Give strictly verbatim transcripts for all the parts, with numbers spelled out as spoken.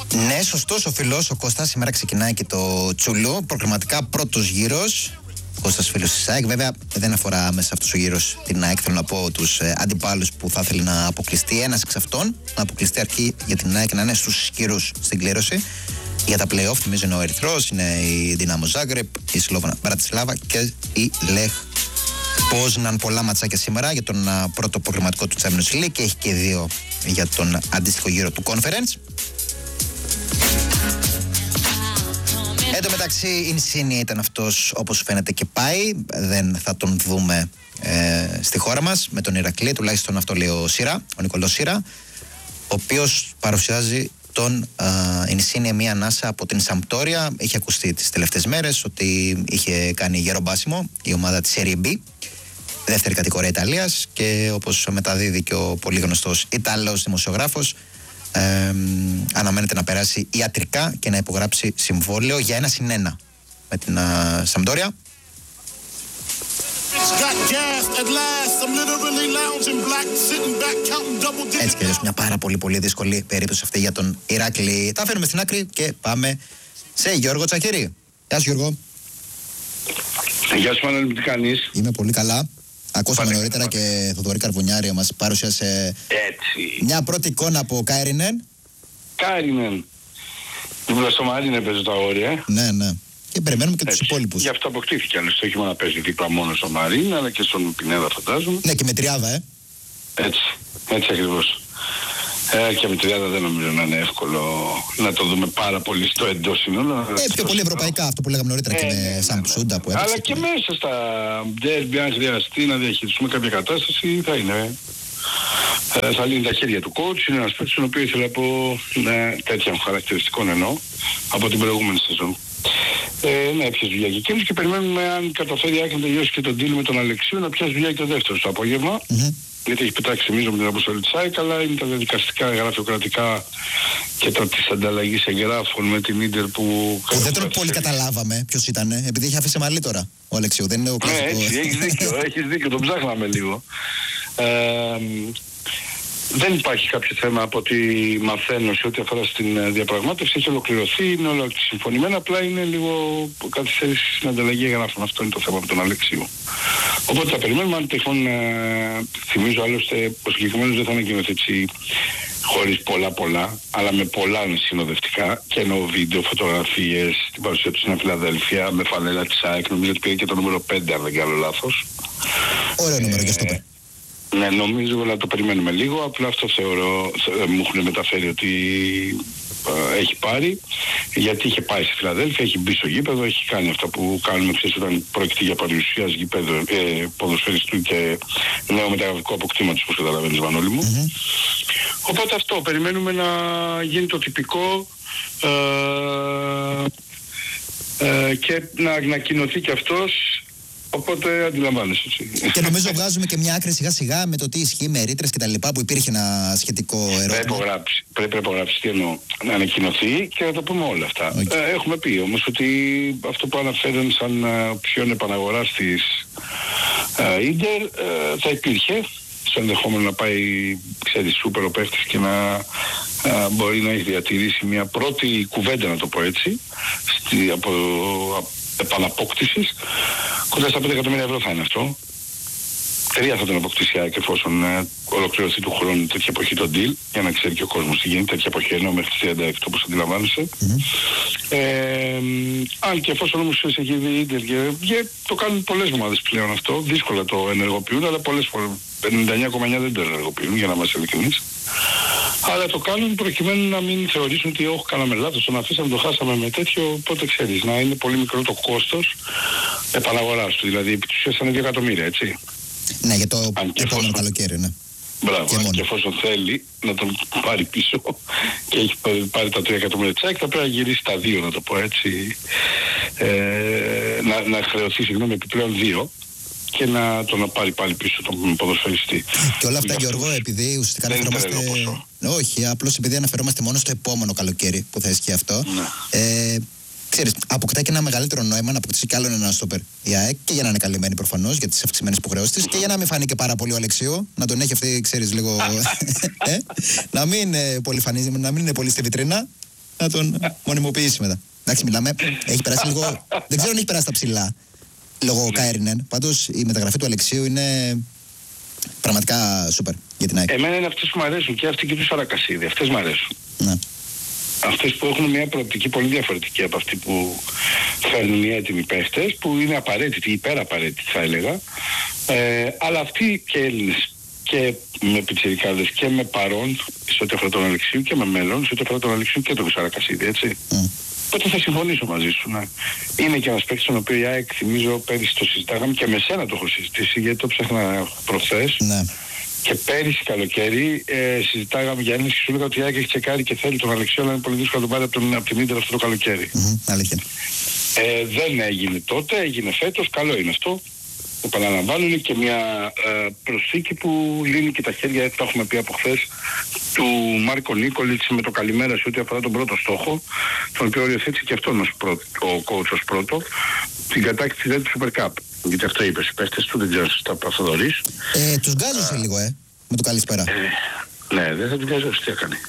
Ναι, σωστός ο φίλος, ο Κώστας. Σήμερα ξεκινάει και το Τσουλού. Προκριματικά πρώτος γύρος. Κώστας φίλος της ΑΕΚ. Βέβαια δεν αφορά μέσα αυτός ο γύρος την ΑΕΚ. Θέλω να πω τους ε, αντιπάλους που θα ήθελε να αποκλειστεί. Ένας εξ αυτών να αποκλειστεί αρκεί για την ΑΕΚ να είναι στους ισχυρούς στην κλήρωση. Για τα play-off θυμίζω είναι ο Ερυθρός, είναι η Δυνάμο Ζάγκρεπ, η Σλόβανα Μπρατισλάβα και η Λεχ Πόζναν. Πολλά ματσάκια σήμερα για τον α, πρώτο προγραμματικό του Champions League και έχει και δύο για τον αντίστοιχο γύρο του Conference. Εν τω μεταξύ η Insigne ήταν αυτός, όπως φαίνεται και πάει. Δεν θα τον δούμε ε, στη χώρα μας με τον Ηρακλή, τουλάχιστον αυτό λέει ο Σύρα, ο Νικολός Σύρα, ο οποίος παρουσιάζει τον Insigne μία ανάσα από την Σαμπτόρια. Είχε ακουστεί τις τελευταίες μέρες ότι είχε κάνει γερό μπάσιμο η ομάδα της Serie B, δεύτερη κατηγορία Ιταλίας, και όπως μεταδίδει και ο πολύ γνωστός Ιταλός δημοσιογράφος, ε, αναμένεται να περάσει ιατρικά και να υπογράψει συμβόλαιο για ένα συν ένα με την uh, Σαμπτόρια. Έτσι κι αλλιώς μια πάρα πολύ πολύ δύσκολη περίπτωση αυτή για τον Ηράκλη. Τα αφήνουμε στην άκρη και πάμε σε Γιώργο Τσακίρη. Γεια σου Γιώργο. Γεια σου Μανώλη, τι κάνεις? Είμαι πολύ καλά. Ακούσαμε νωρίτερα και Θοδωρή Καρβουνιάρη μας παρουσίασε έτσι μια πρώτη εικόνα από Κάιρινεν. Κάιρινεν. Δίπλα στο Μαρίνε παίζει τα όρια. Ναι, ναι. Και περιμένουμε και τους υπόλοιπους. Γι' αυτό αποκτήθηκε άλλωστε, όχι μόνο να παίζει δίπλα μόνο στο Μαρίνε, αλλά και στον Πινέδα φαντάζομαι. Ναι, και με τριάδα, ε. Έτσι, έτσι ακριβώς. Ε, και με τριάδα δεν νομίζω να είναι εύκολο να το δούμε πάρα πολύ στο εντός σύνολο. Ε, πιο πολύ ευρωπαϊκά, αυτό που λέγαμε νωρίτερα, ε, και με ναι, Σαμπσούντα ναι, που έπαιξε. Αλλά και, και μέσα στα ντέρμπι, αν χρειαστεί να διαχειριστούμε κάποια κατάσταση, θα είναι. Ε, θα λύνει τα χέρια του coach. Είναι ένας παίκτης, τον οποίο ήθελε από ναι, τέτοιων χαρακτηριστικών εννοώ από την προηγούμενη σεζόν. Ε, ναι, έπιασε δουλειά και εκείνος και περιμένουμε αν καταφέρει άκρη να τελειώσει και τον deal με τον Αλεξίου να πιάσει δουλειά και το δεύτερο στο απόγευμα. Mm-hmm. Γιατί έχει πετάξει νομίζω με την αποστολή της ΑΕΚ, αλλά είναι τα διαδικαστικά, γραφειοκρατικά και τα της ανταλλαγής εγγράφων με την Ίντερ που... Που δεν τον πολύ καταλάβαμε ποιος ήταν, επειδή είχε αφήσει μαλλί τώρα ο Αλεξίου, δεν είναι ο κλασικός. Ναι, έτσι, έχεις δίκιο, έχεις δίκιο, τον ψάχναμε λίγο. Ε, δεν υπάρχει κάποιο θέμα από ό,τι μαθαίνω σε ό,τι αφορά στην διαπραγμάτευση. Έχει ολοκληρωθεί, είναι όλα συμφωνημένα. Απλά είναι λίγο καθυστέρηση στην ανταλλαγή εγγράφων. Αυτό είναι το θέμα με τον Αλεξίου. Οπότε θα περιμένουμε. Αν τυχόν, ε, θυμίζω άλλωστε, ο συγκεκριμένος δεν θα ανακοινωθεί έτσι χωρίς πολλά πολλά, αλλά με πολλά συνοδευτικά και εννοώ βίντεο, φωτογραφίες, την παρουσία του στην Φιλαδέλφια με φανέλα της ΑΕΚ. Νομίζω ότι πήγε και το νούμερο πέντε, αν δεν κάνω λάθος. Ωραίο νούμερο και στο πέντε. Ναι, νομίζω να το περιμένουμε λίγο. Απλά αυτό θεωρώ, μου έχουν μεταφέρει ότι ε, έχει πάρει, γιατί είχε πάει στη Φιλαδέλφια, έχει μπει στο γήπεδο, έχει κάνει αυτά που κάνουμε, ξέρεις, όταν πρόκειται για παρουσίαση γήπεδο, ε, ποδοσφαιριστού και νέο μεταγραφικό αποκτήματος, όπως καταλαβαίνεις, Μανώλη μου. Mm-hmm. Οπότε αυτό, περιμένουμε να γίνει το τυπικό ε, ε, και να ανακοινωθεί και αυτός. Οπότε αντιλαμβάνεσαι έτσι. Και νομίζω βγάζουμε και μια άκρη σιγά σιγά με το τι ισχύει με ρήτρες και τα λοιπά, που υπήρχε ένα σχετικό ερώτημα. Πρέπει υπογράψει, πρέπει να υπογράψει, τι εννοώ, να ανακοινωθεί και να τα πούμε όλα αυτά. Okay. Ε, έχουμε πει όμως ότι αυτό που αναφέρουν σαν ποιον επαναγοράς της Ίντερ ε, θα υπήρχε στο ενδεχόμενο να πάει, ξέρεις, σούπερ ο παίχτης και να α, μπορεί να έχει διατηρήσει μια πρώτη κουβέντα, να το πω έτσι, στη, από, από επαναπόκτησης, κοντά στα πέντε εκατομμύρια ευρώ θα είναι αυτό. Τρία θα τον αποκτήσει η ΑΕΚ εφόσον ε, ολοκληρωθεί του χρόνου τέτοια εποχή το deal, για να ξέρει και ο κόσμος τι γίνεται, τέτοια εποχή εννοώ μέχρι τις τριάντα έξι όπως αντιλαμβάνεσαι. Mm-hmm. Ε, αν και εφόσον όμως έχει δει η Ίντερ και το κάνουν πολλές ομάδες πλέον αυτό, δύσκολα το ενεργοποιούν, αλλά πολλές φορές, πενήντα εννιά κόμμα εννιά δεν το ενεργοποιούν, για να είμαστε ειλικρινείς. Αλλά το κάνουν προκειμένου να μην θεωρήσουν ότι όχι, κάναμε λάθος, τον αφήσαμε, το χάσαμε με τέτοιο, οπότε ξέρεις, να είναι πολύ μικρό το κόστος επαναγοράς του, δηλαδή επί της ουσίας είναι δύο εκατομμύρια, έτσι. Ναι, για το επόμενο καλοκαίρι, ναι. Μπράβο, και, και εφόσον θέλει να τον πάρει πίσω και έχει πάρει τα τρία εκατομμύρια της ΑΕΚ, θα πρέπει να γυρίσει τα δύο, να το πω έτσι, ε, να, να χρεωθεί, συγγνώμη, επιπλέον δύο και να τον πάρει πάλι πίσω τον ποδοσφαιριστή. Και όλα αυτά, Γιώργο, επειδή ουσιαστικά αναφερόμαστε... Όχι, απλώς επειδή αναφερόμαστε μόνο στο επόμενο καλοκαίρι που θα ισχύει αυτό. Ναι. Ε, ξέρεις, αποκτά και ένα μεγαλύτερο νόημα να αποκτήσει κι άλλον ένα στόπερ η ΑΕΚ, και για να είναι καλυμμένη προφανώς για τις αυξημένες υποχρεώσεις της, και για να μην φανεί και πάρα πολύ ο Αλεξίου, να τον έχει αυτή, ξέρεις, λίγο. ε, να, μην, ε, πολύ φανεί, να μην είναι πολύ στη βιτρίνα. να τον μονιμοποιήσει μετά. Εντάξει, μιλάμε. Έχει περάσει λίγο. Δεν ξέρω αν έχει περάσει τα ψηλά. Λόγω Κάιρινεν. Πάντως η μεταγραφή του Αλεξίου είναι πραγματικά σούπερ για την ΑΕΚ. Εμένα είναι αυτές που μου αρέσουν και αυτοί και του Σαρακασίδη. Αυτές μου αρέσουν. Ναι. Αυτές που έχουν μια προοπτική πολύ διαφορετική από αυτή που φέρνουν οι έτοιμοι παίχτες, που είναι απαραίτητοι, υπεραπαραίτητοι θα έλεγα. Ε, αλλά αυτοί και Έλληνες και με πιτσιρικάδες και με παρόν σε ό,τι αφορά τον Αλεξίου και με μέλλον σε ό,τι αφορά τον Αλεξίου και τον Σαρακασίδη, έτσι. Mm. Οπότε θα συμφωνήσω μαζί σου. Ναι. Είναι και ένας παίκτης τον οποίο η ΑΕΚ, θυμίζω, πέρυσι το συζητάγαμε και με σένα το έχω συζητήσει γιατί το ψάχνα προχθές. Ναι. Και πέρυσι καλοκαίρι ε, συζητάγαμε για έννοια και σου έλεγα ότι η ΑΕΚ έχει τσεκάρει και θέλει τον Αλεξίου, αλλά είναι πολύ δύσκολο να τον πάρει από, τον, από την Ίντερ αυτό το καλοκαίρι. Mm-hmm, αλήθεια. Ε, δεν έγινε τότε, έγινε φέτος, καλό είναι αυτό. Επαναλαμβάνω, είναι και μια ε, προσθήκη που λύνει και τα χέρια, έτσι το έχουμε πει από χθες, του Μάρκο Νίκολιτς με το καλημέρα σε ό,τι αφορά τον πρώτο στόχο, τον οποίο οριοθέτησε και αυτόν ως πρώτο, ο coach ως πρώτο, την κατάκτηση του Super Cup. Γιατί αυτό είπες, οι παίχτες του, δεν ξέρω αν τα παθοδορείς. Ε, τους γκάζωσε λίγο, ε, με το καλησπέρα. Ε, ναι, δεν θα τους γκάζωσε, τι έκανε.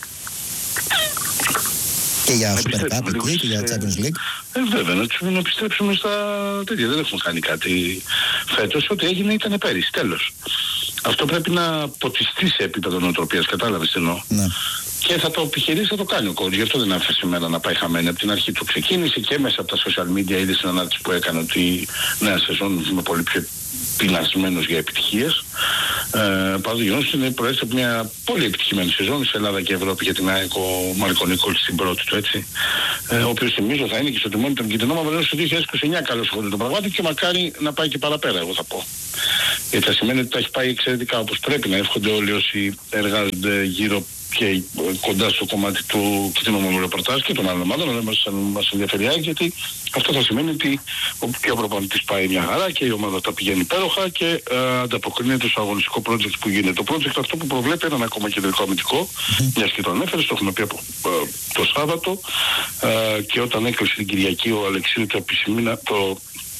Και για Super Cup εκεί και για Champions League. Ε, βέβαια, να, να επιστρέψουμε στα τέτοια. Δεν έχουμε κάνει κάτι φέτος. Ό,τι έγινε ήταν πέρυσι, τέλος. Αυτό πρέπει να ποτιστεί σε επίπεδο νοοτροπίας, κατάλαβες τι εννοώ. Ναι. Και θα το επιχειρήσει, θα το κάνει ο coach. Γι' αυτό δεν άφησε σήμερα να πάει χαμένη. Από την αρχή του ξεκίνησε και μέσα από τα social media είδε στην ανάρτηση που έκανε ότι νέα σεζόν είμαι πολύ πιο πεινασμένος για επιτυχίες. Ε, Παρά το γεγονός είναι προέρχεται από μια πολύ επιτυχημένη σεζόν σε Ελλάδα και Ευρώπη για την ΑΕΚ ο Μάρκο Νίκολιτς στην πρώτη του, έτσι. Ε, ο οποίος θυμίζω θα είναι και στο τιμόνι των κυτρινών μαυρών στο δύο χιλιάδες είκοσι εννιά καλώς χωρίς το πραγμάτι και μακάρι να πάει και παραπέρα, εγώ θα πω. Γιατί θα σημαίνει ότι τα έχει πάει εξαιρετικά όπως πρέπει να εύχονται όλοι όσοι εργάζονται γύρω και κοντά στο κομμάτι του κυτρινού ρεπορτάζ και των άλλων ομάδων, αλλά μας, μας ενδιαφέρει, γιατί αυτό θα σημαίνει ότι και ο προπονητής πάει μια χαρά και η ομάδα τα πηγαίνει υπέροχα και ε, ανταποκρίνεται στο αγωνιστικό project που γίνεται. Το project αυτό που προβλέπει έναν ακόμα κεντρικό αμυντικό, mm-hmm. μιας και το ανέφερες, το έχουμε πει από ε, το Σάββατο ε, και όταν έκλεισε την Κυριακή ο Αλεξίου το επισημείνα, το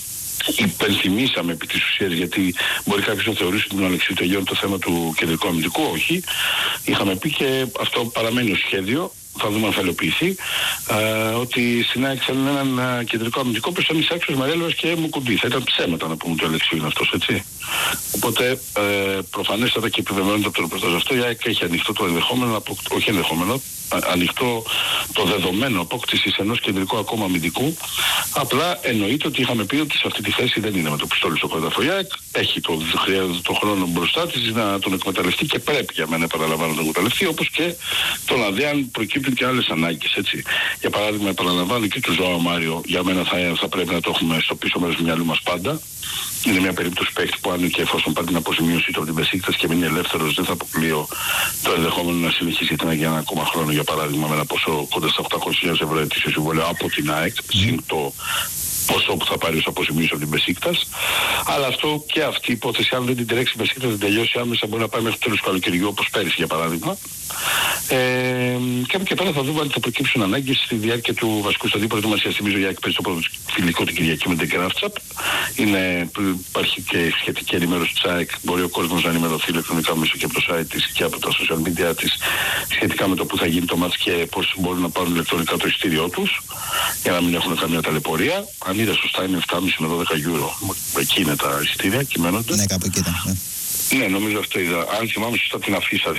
υπενθυμίσαμε επί της ουσίας, γιατί μπορεί κάποιος να θεωρήσει ότι τον Αλεξίου τελειώνει το θέμα του κεντρικού αμυντικού. Όχι. Είχαμε πει και αυτό παραμένει ως σχέδιο. Θα δούμε αν θα υλοποιηθεί. Ε, ότι στην ΑΕΚ θέλουν έναν uh, κεντρικό αμυντικό που ήταν Άξιος Μαρέλβας και Μουκουντή. Θα ήταν ψέματα να πούμε ότι ο Αλεξίου είναι αυτός, έτσι. Οπότε ε, προφανέστατα και επιβεβαιώνεται από το ρεπορτάζ αυτό, η ΑΕΚ έχει ανοιχτό το ενδεχόμενο, απο... όχι ενδεχόμενο, ανοιχτό το δεδομένο απόκτησης ενός κεντρικού ακόμα αμυντικού. Απλά εννοείται ότι είχαμε πει ότι σε αυτή τη θέση δεν είναι με το πιστόλι στο κόνταφο. Η ΑΕΚ έχει το, το χρόνο μπροστά της να τον εκμεταλλευτεί και πρέπει για μένα επαναλαμβάνω να τον εκμεταλλευτεί, όπως και τον ΑΔΕ αν προκύπτουν και άλλες ανάγκες, έτσι. Για παράδειγμα, επαναλαμβάνω και του Ζωάο Μάριο, για μένα θα, θα πρέπει να το έχουμε στο πίσω μέρος του μυαλού μας πάντα. Είναι μια περίπτωση παίκτη που αν και εφόσον πάρει την αποσημείωση του από την Μπεσίκτας και μείνει ελεύθερος, δεν θα αποκλείω το ενδεχόμενο να συνεχίσει την για ένα ακόμα χρόνο, για παράδειγμα, με ένα ποσό κοντά στα οκτακόσιες χιλιάδες ευρώ ετήσιο συμβόλαιο από την ΑΕΚ, συν το ποσό που θα πάρει ως αποσημείωση από την Μπεσίκτας. Αλλά αυτό και αυτή η υπόθεση, αν δεν την τρέξει η Μπεσίκτας, δεν τελειώσει άμεσα, μπορεί να πάει μέχρι το τέλος του καλοκαιριού, όπως πέρυσι για παράδειγμα. Ε, και από και πέρα θα δούμε αν θα προκύψουν ανάγκες στη διάρκεια του βασικού σταδίου προετοιμασίας. Θυμίζω για εκπαίδευση το πρώτο φιλικό την Κυριακή με την Κράφτσαπ. Είναι, υπάρχει και σχετική ενημέρωση της ΑΕΚ. Μπορεί ο κόσμος να ενημερωθεί ηλεκτρονικά μέσω και από το site της και από τα social media της σχετικά με το που θα γίνει το μάτς και πώς μπορούν να πάρουν ηλεκτρονικά το εισιτήριό τους για να μην έχουν καμία ταλαιπωρία. Αν είδα σωστά είναι επτά και μισό με δώδεκα ευρώ. Εκεί είναι τα εισιτήρια, κυμαίνονται. Ναι, κάπου εκεί ήταν. Ναι. Ναι, νομίζω αυτό είδα. Αν θυμάμαι σωστά την αφήσα.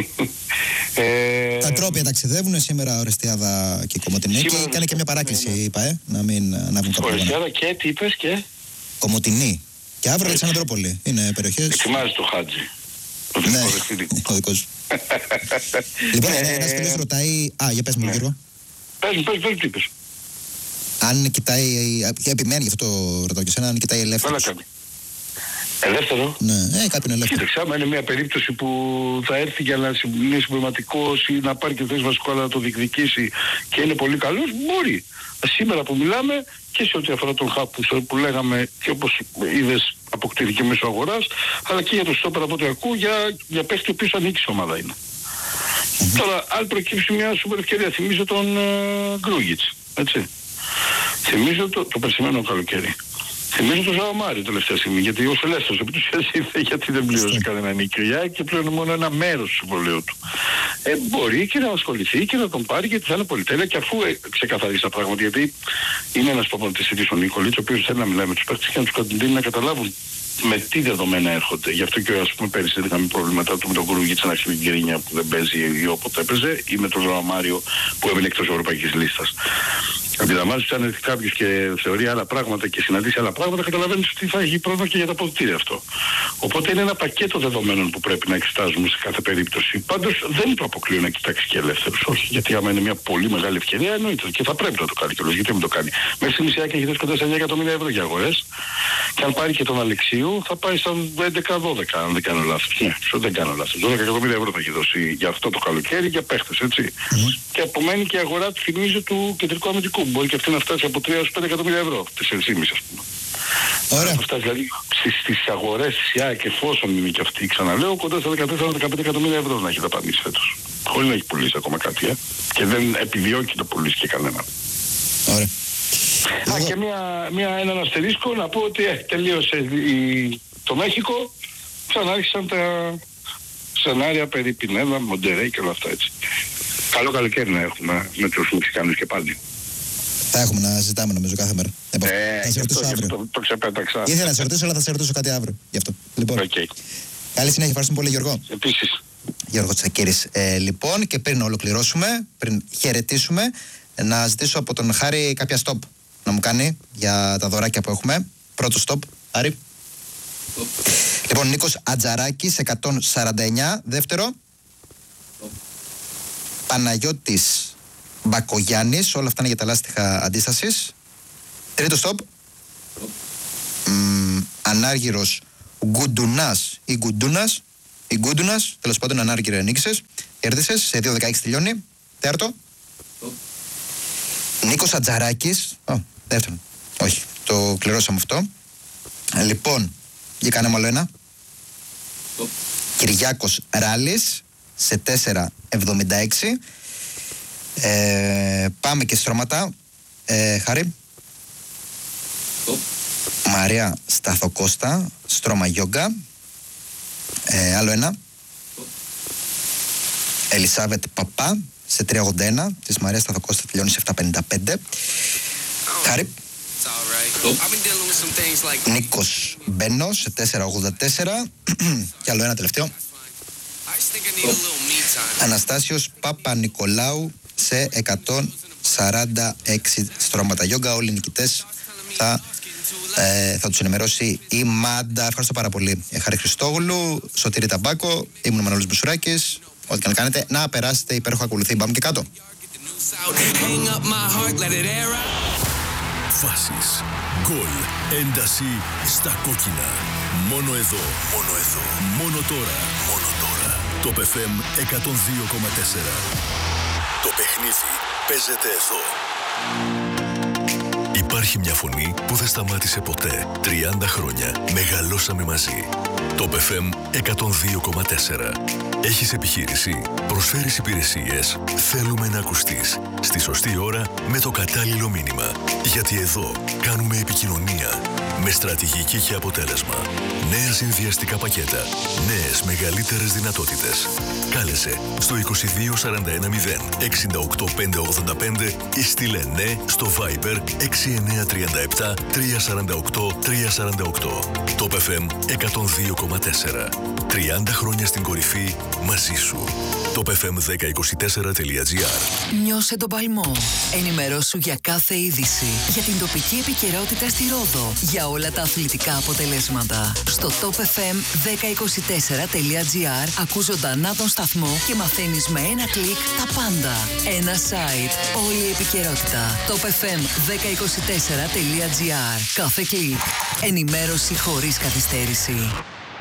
ε... Τα τρόπια ταξιδεύουν σήμερα Ορεστιάδα και Κομοτηνή και έκανε και μια παράκληση, ναι, ναι. είπα, ε, να μην ανάβουν κάποιο. Ορεστιάδα και τι είπες και... Κομοτηνή. Και αύριο Αλεξανδρόπολη. Είναι περιοχές... Ετοιμάζει το Χάτζη. Ναι, ο δικός σου. Λοιπόν, ένας φίλος ρωτάει... Α, για πες μου, Γιώργο. Πες μου, πες μου, τι είπες. Αν κοιτάει... Επιμένει γι' αυτό το ρωτάω και εσένα, αν κοιτάει ελεύθερος. Ελεύθερο. Ναι, ε, κάποιον ελεύθερο. Κοίταξε, άμα είναι μια περίπτωση που θα έρθει για να είναι συμπληρωματικός ή να πάρει και θέση βασικό αλλά να το διεκδικήσει και είναι πολύ καλός, μπορεί. Σήμερα που μιλάμε και σε ό,τι αφορά τον χαπ που, που λέγαμε και όπως είδες αποκτήθηκε μέσω αγοράς, αλλά και για το στόπερ από ό,τι ακούω για, για παίχτη ο οποίος ανήκει σε ομάδα είναι. Mm-hmm. Τώρα, αν προκύψει μια σούπερ ευκαιρία, θυμίζω τον uh, Γκρούγιτς, έτσι. Θυμίζω το, το περσιμένο καλοκαίρι. Θυμίζω τον Ζωάο Μάριο τελευταία στιγμή, γιατί ως ελεύθερος επί του ουσίας ήρθε γιατί δεν πλήρωσε κανένα νοικιά και πλέον μόνο ένα μέρος του συμβολέου του. ε, μπορεί και να ασχοληθεί και να τον πάρει, γιατί θα είναι πολυτέλεια, και αφού ε, ξεκαθαρίσει τα πράγματα, γιατί είναι ένας προπονητής της ο Νίκολιτς, ο οποίος θέλει να μιλάει με τους παίκτες και να τους δίνει να καταλάβουν με τι δεδομένα έρχονται. Γι' αυτό και ας πούμε πέρυσι είχαμε προβλήματα του με τον Γκουρούγιτς να έχει την Γκρίνια που δεν παίζει ή όποτε έπαιζε, ή με τον Ζωαμάριο που έμεινε εκτός ευρωπαϊκής λίστας. Αντιλαμβάνεσαι ότι αν έρθει κάποιος και θεωρεί άλλα πράγματα και συναντήσει άλλα πράγματα, καταλαβαίνεις ότι θα έχει πρόβλημα και για τα αποδυτήρια αυτό. Οπότε είναι ένα πακέτο δεδομένων που πρέπει να εξετάζουμε σε κάθε περίπτωση. Πάντως δεν το αποκλείω να κοιτάξει και ελεύθερους. Όχι, γιατί άμα είναι μια πολύ μεγάλη ευκαιρία, εννοείται και θα πρέπει να το κάνει κιόλας. Γιατί μην το κάνει. Μέχρι στιγμής η Άκη έχει δώσει κοντά στα εννιά εκατομμύρια ευρώ για αγορές. Και αν πάρει και τον Αλεξίου, θα πάει στα έντεκα δώδεκα, αν δεν κάνω λάθος. Ναι, δεν κάνω λάθος. δώδεκα εκατομμύρια ευρώ θα έχει δώσει για αυτό το καλοκαίρι για παίχτες, έτσι. Mm. Και απομένει και η αγορά, θυμίζω, του κεντρικού αμυντικού. Μπορεί και αυτή να φτάσει από τρία έως πέντε εκατομμύρια ευρώ. τέσσερα κόμμα πέντε ας πούμε. Ωραία. Θα φτάσει δηλαδή στις, στις αγορές της ΙΑ και εφόσον είναι και αυτή, ξαναλέω, κοντά στα δεκατέσσερα με δεκαπέντε εκατομμύρια ευρώ να έχει δαπανίσει φέτος. Χωρίς να έχει πουλήσει ακόμα κάτι, ε. Και δεν επιδιώκει να πουλήσει και κανένα. Ωραία. Α, Εγώ... και μια, μια, έναν αστερίσκο να πω ότι ε, τελείωσε η, το Μέχικο, ξανά άρχισαν τα σενάρια περί Πινέδα, Μοντερέι και όλα αυτά, έτσι. Καλό καλοκαίρι να έχουμε με τους Μεξικάνους και πάλι. Θα έχουμε να ζητάμε νομίζω κάθε μέρα. Ε, θα σε ρωτήσω αύριο. Το, το ξεπέταξα. Ήθελα να σε ρωτήσω, αλλά θα σε ρωτήσω κάτι αύριο. Γι' αυτό. Λοιπόν. Okay. Καλή συνέχεια, ευχαριστούμε πολύ, Γιώργο. Επίσης. Γιώργο Τσακίρης. Ε, λοιπόν, και πριν ολοκληρώσουμε, πριν χαιρετήσουμε, να ζητήσω από τον Χάρη κάποια stop να μου κάνει για τα δωράκια που έχουμε. Πρώτο stop, Χάρη. Stop. Λοιπόν, Νίκος Ατζαράκης, εκατόν σαράντα εννιά. Δεύτερο. Stop. Παναγιώτης Μπακογιάννης, όλα αυτά είναι για τα λάστιχα αντίστασης. Τρίτο stop. Mm, ανάργυρος Γκουντουνάς ή Γκουντούνας ή Γκουντούνας, τέλος πάντων ανάργυρο νίκησες, κέρδισες, σε δύο δεκαέξι τελειώνει. Τέταρτο. Νίκος Ατζαράκης, oh, δεύτερο, όχι, το κληρώσαμε αυτό. Λοιπόν, για κάναμε άλλο ένα. Oh. Κυριάκος Ράλης, σε τέσσερα εβδομήντα έξι. Ε, πάμε και στρώματα. ε, Χάρη. Oh. Μαρία Σταθοκώστα, στρώμα γιόγκα. ε, Άλλο ένα. Oh. Ελισάβετ Παπά, σε τρία ογδόντα ένα. Της Μαρίας Σταθοκώστα τελειώνει σε επτά πενήντα πέντε. Oh. Χάρη. Oh. Νίκος Μπένο, σε τέσσερα ογδόντα τέσσερα. Και άλλο ένα τελευταίο. Oh. Αναστάσιος Παπα-Νικολάου, σε εκατόν σαράντα έξι στρώματα γιόγκα. Όλοι οι νικητές θα, ε, θα τους ενημερώσει η Μάντα. Ευχαριστώ πάρα πολύ, Χάρη Χριστόγλου, Σωτήρη Ταμπάκο. Ήμουν ο Μανώλης Μπουσουράκης. Ό,τι και να κάνετε, να περάσετε υπέροχα. Ακολουθεί. Πάμε και κάτω. Φάσεις, γκολ, ένταση στα κόκκινα. Μόνο εδώ, μόνο εδώ, μόνο τώρα, μόνο τώρα. Το Π Φ Εμ εκατόν δύο κόμμα τέσσερα. Το παιχνίδι παίζεται εδώ. Υπάρχει μια φωνή που δεν σταμάτησε ποτέ. τριάντα χρόνια μεγαλώσαμε μαζί. Το Π Φ Εμ εκατόν δύο κόμμα τέσσερα. Έχεις επιχείρηση, προσφέρεις υπηρεσίες, θέλουμε να ακουστείς. Στη σωστή ώρα, με το κατάλληλο μήνυμα. Γιατί εδώ κάνουμε επικοινωνία. Με στρατηγική και αποτέλεσμα. Νέα συνδυαστικά πακέτα. Νέες μεγαλύτερες δυνατότητες. Κάλεσε στο είκοσι δύο σαράντα ένα μηδέν εξήντα οκτώ πεντακόσια ογδόντα πέντε ή στείλε ναι στο Viber έξι εννιά τρία επτά τρία τέσσερα οκτώ τρία τέσσερα οκτώ. Το Π Φ Εμ εκατόν δύο κόμμα τέσσερα. τριάντα χρόνια στην κορυφή μαζί σου. Το π εφ εμ δέκα είκοσι τέσσερα τελεία τζι άρ. Νιώσε τον παλμό. Ενημερώσου για κάθε είδηση. Για την τοπική επικαιρότητα στη Ρόδο. Για όλα τα αθλητικά αποτελέσματα. Στο top εφ εμ δέκα είκοσι τέσσερα τελεία τζι άρ ακούς ζωντανά τον σταθμό και μαθαίνεις με ένα κλικ τα πάντα. Ένα site. Όλη η επικαιρότητα. top εφ εμ δέκα είκοσι τέσσερα τελεία τζι άρ. Κάθε κλικ. Ενημέρωση χωρίς καθυστέρηση.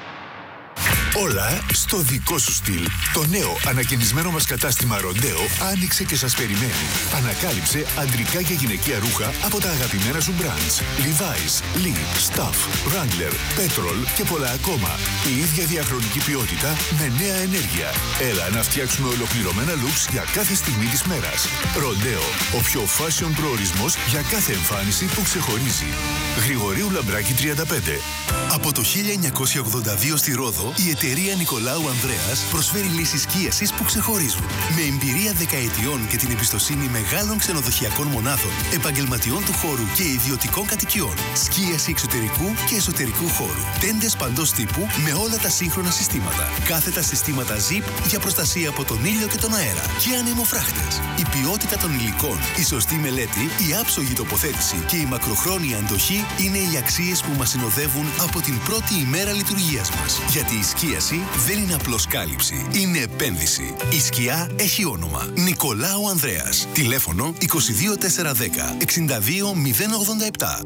Όλα στο δικό σου στυλ. Το νέο ανακαινισμένο μας κατάστημα Ροντέο άνοιξε και σας περιμένει. Ανακάλυψε αντρικά και γυναικεία ρούχα από τα αγαπημένα σου brands. Levi's, Lee, Stuff, Wrangler, Petrol και πολλά ακόμα. Η ίδια διαχρονική ποιότητα με νέα ενέργεια. Έλα να φτιάξουμε ολοκληρωμένα looks για κάθε στιγμή της μέρας. Ροντέο, ο πιο fashion προορισμός για κάθε εμφάνιση που ξεχωρίζει. Γρηγορίου Λαμπράκη τριάντα πέντε. Από το χίλια εννιακόσια ογδόντα δύο στη Ρόδο, η εταιρεία Νικολάου Ανδρέας προσφέρει λύσεις σκίασης που ξεχωρίζουν. Με εμπειρία δεκαετιών και την εμπιστοσύνη μεγάλων ξενοδοχειακών μονάδων, επαγγελματιών του χώρου και ιδιωτικών κατοικιών. Σκίαση εξωτερικού και εσωτερικού χώρου. Τέντες παντός τύπου με όλα τα σύγχρονα συστήματα. Κάθετα συστήματα Zip για προστασία από τον ήλιο και τον αέρα. Και ανεμοφράχτες. Η ποιότητα των υλικών, η σωστή μελέτη, η άψογη τοποθέτηση και η μακροχρόνια αντοχή είναι οι αξίες που μας συνοδεύουν από την πρώτη ημέρα λειτουργίας μας. Γιατί η σκίαση δεν είναι απλώς κάλυψη, είναι επένδυση. Η σκιά έχει όνομα. Νικολάου Ανδρέας. Τηλέφωνο είκοσι δύο τετρακόσια δέκα εξήντα δύο μηδέν ογδόντα επτά.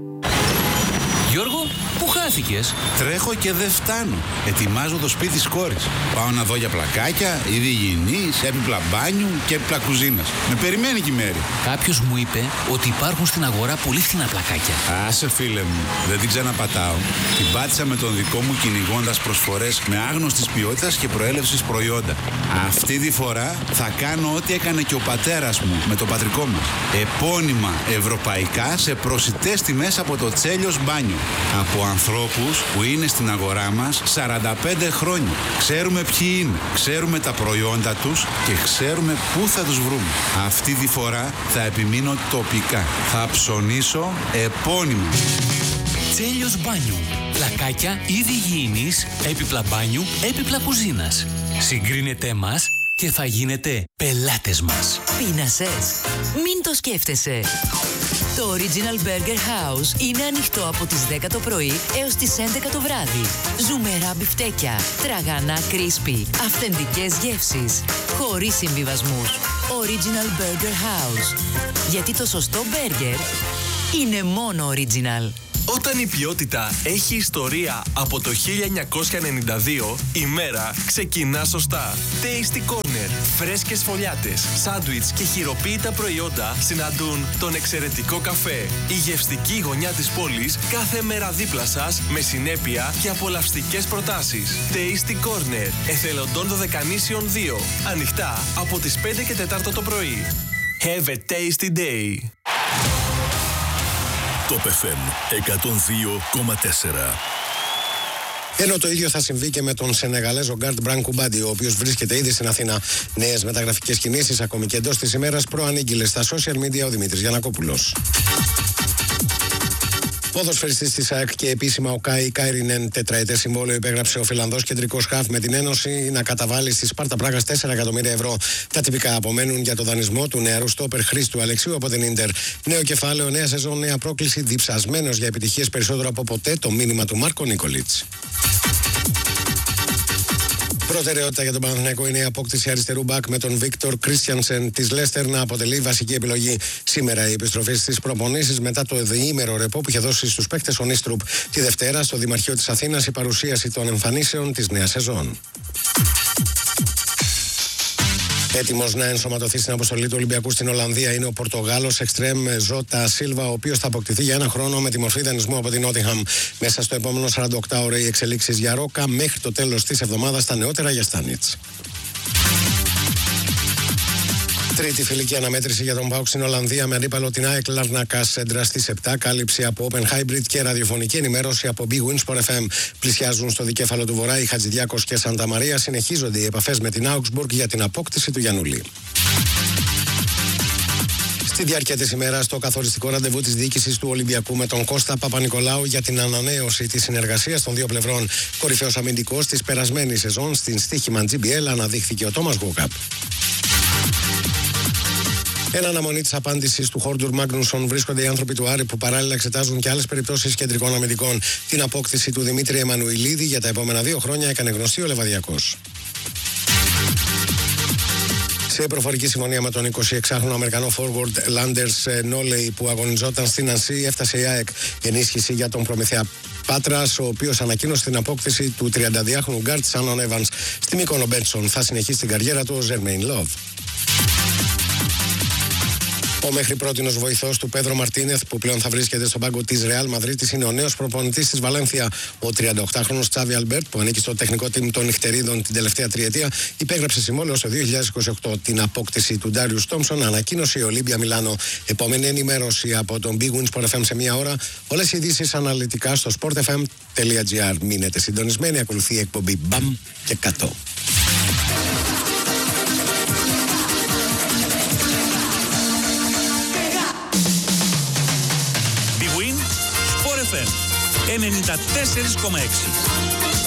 Γιώργο, πού χάθηκες? Τρέχω και δεν φτάνω. Ετοιμάζω το σπίτι της κόρης. Πάω να δω για πλακάκια, είδη υγιεινής, έπιπλα μπάνιου και έπιπλα κουζίνας. Με περιμένει και η Μέρη. Κάποιος μου είπε ότι υπάρχουν στην αγορά πολύ φθηνά πλακάκια. Άσε φίλε μου, δεν την ξαναπατάω. Την πάτησα με τον δικό μου κυνηγώντας προσφορές με άγνωστης ποιότητας και προέλευσης προϊόντα. Αυτή τη φορά θα κάνω ό,τι έκανε και ο πατέρας μου με το πατρικό μας. Επώνυμα ευρωπαϊκά σε προσιτές τιμές από το Τσέλιος Μπάνιο. Από ανθρώπους που είναι στην αγορά μας σαράντα πέντε χρόνια. Ξέρουμε ποιοι είναι, ξέρουμε τα προϊόντα τους και ξέρουμε πού θα τους βρούμε. Αυτή τη φορά θα επιμείνω τοπικά. Θα ψωνίσω επώνυμα. Τσέλιος Μπάνιου. Πλακάκια είδη υγιεινής, έπιπλα μπάνιου, έπιπλα κουζίνας. Συγκρίνετε μας και θα γίνετε πελάτες μας. Πείνασες? Μην το σκέφτεσαι. Το Original Burger House είναι ανοιχτό από τις δέκα το πρωί έως τις έντεκα το βράδυ. Ζουμερά μπιφτέκια, τραγανά κρίσπι, αυθεντικές γεύσεις, χωρίς συμβιβασμούς. Original Burger House. Γιατί το σωστό μπέργκερ είναι μόνο original. Όταν η ποιότητα έχει ιστορία από το χίλια εννιακόσια ενενήντα δύο, η μέρα ξεκινά σωστά. Tasty Corner. Φρέσκες φωλιάτες, σάντουιτς και χειροποίητα προϊόντα συναντούν τον εξαιρετικό καφέ. Η γευστική γωνιά της πόλης κάθε μέρα δίπλα σας με συνέπεια και απολαυστικές προτάσεις. Tasty Corner. Εθελοντών Δωδεκανήσιων δύο. Ανοιχτά από τις πέντε και τέσσερα το πρωί. Have a tasty day. Top εφ εμ εκατόν δύο κόμμα τέσσερα. Ενώ το ίδιο θα συμβεί και με τον Σενεγαλέζο Γκάρντ Μπραν Κουμπάντι, ο οποίος βρίσκεται ήδη στην Αθήνα. Νέες μεταγραφικές κινήσεις, ακόμη και εντός της ημέρας, προανήγγειλε στα social media ο Δημήτρης Γιαννακόπουλος. Ποδοσφαιριστής της ΑΕΚ και επίσημα ο Κάι Κάιρινεν, τετραετές συμβόλαιο υπέγραψε ο Φιλανδός κεντρικός χαφ με την Ένωση να καταβάλει στη Σπάρτα Πράγας τέσσερα εκατομμύρια ευρώ. Τα τυπικά απομένουν για το δανεισμό του νεαρού στόπερ Χρήστου Αλεξίου από την Ίντερ. Νέο κεφάλαιο, νέα σεζόν, νέα πρόκληση, διψασμένος για επιτυχίες περισσότερο από ποτέ, το μήνυμα του Μάρκο Νίκολιτς. Προτεραιότητα για τον Παναθηναϊκό είναι η απόκτηση αριστερού μπακ με τον Βίκτορ Κρίστιανσεν της Λέστερ να αποτελεί βασική επιλογή. Σήμερα η επιστροφή στις προπονήσεις μετά το διήμερο ρεπό που είχε δώσει στους παίκτες ο Νίστρουπ. Τη Δευτέρα στο Δημαρχείο της Αθήνας η παρουσίαση των εμφανίσεων της νέας σεζόν. Έτοιμος να ενσωματωθεί στην αποστολή του Ολυμπιακού στην Ολλανδία είναι ο Πορτογάλος εξτρέμ Ζώτα Σίλβα, ο οποίος θα αποκτηθεί για ένα χρόνο με τη μορφή δανεισμού από την Νότιγχαμ. Μέσα στο επόμενο σαράντα οκτώ ώρο οι εξελίξεις για Ρόκα, μέχρι το τέλος της εβδομάδας τα νεότερα για Στάνιτς. Τρίτη φιλική αναμέτρηση για τον ΠΑΟΚ στην Ολλανδία με αντίπαλο την ΑΕΚ Λαρνακά Σέντρα στις επτά. Κάλυψη από Open Hybrid και ραδιοφωνική ενημέρωση από Big Win Sport εφ εμ. Πλησιάζουν στο δικέφαλο του Βορρά οι Χατζηδιάκος και Σαντα Μαρία. Συνεχίζονται οι επαφές με την Augsburg για την απόκτηση του Γιαννούλη. Στη διάρκεια της ημέρας, το καθοριστικό ραντεβού της διοίκησης του Ολυμπιακού με τον Κώστα Παπα-Νικολάου για την ανανέωση της συνεργασίας των δύο πλευρών. Κορυφαίος αμυντικός της περασμένης σεζόν στην στοίχημα τζι μπι ελ αναδείχθηκε ο Τόμας Γκόκαπ. Εν αναμονή της απάντησης του Χόρντουρ Μάγνουσον βρίσκονται οι άνθρωποι του Άρη που παράλληλα εξετάζουν και άλλες περιπτώσεις κεντρικών αμυντικών. Την απόκτηση του Δημήτρη Εμμανουηλίδη για τα επόμενα δύο χρόνια έκανε γνωστή ο Λεβαδιακός. Σε προφορική συμφωνία με τον εικοσιεξάχρονο Αμερικανό forward Landers Νόλεϊ που αγωνιζόταν στην Ανσί, έφτασε η ΑΕΚ. Ενίσχυση για τον προμηθέα Πάτρας, ο οποίος ανακοίνωσε την απόκτηση του τριανταδυάχρονου γκάρτ Σάνον Εύανς. Στη Μύκονο Μπέντσον θα συνεχίσει την καριέρα του ο Ζερμέιν Λόβ. Ο μέχρι πρότινος βοηθός του Πέδρο Μαρτίνεθ, που πλέον θα βρίσκεται στον πάγκο της Ρεάλ Μαδρίτης, είναι ο νέος προπονητής της Βαλένθια. Ο τριανταοκτάχρονος Τσάβι Αλμπέρτ, που ανήκει στο τεχνικό team των νυχτερίδων την τελευταία τριετία, υπέγραψε συμβόλαιο στο δύο χιλιάδες είκοσι οκτώ. Την απόκτηση του Ντάριους Τόμψον ανακοίνωσε η Ολύμπια Μιλάνο. Επόμενη ενημέρωση από τον Big Win Sport εφ εμ σε μία ώρα. Όλες οι ειδήσεις αναλυτικά στο sport f m dot g r. Μείνετε συντονισμένοι, ακολουθεί η εκπομπή Μπαμ και Κατώ. Big Win Sport εφ εμ ενενήντα τέσσερα κόμμα έξι.